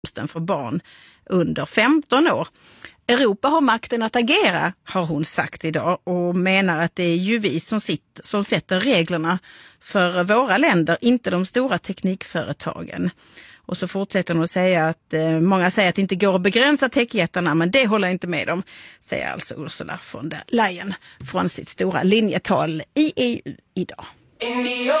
för barn under 15 år. Europa har makten att agera, har hon sagt idag, och menar att det är ju vi som sätter reglerna för våra länder, inte de stora teknikföretagen. Och så fortsätter hon att säga att många säger att det inte går att begränsa techjättarna, men det håller inte med dem, säger alltså Ursula von der Leyen från sitt stora linjetal i EU idag.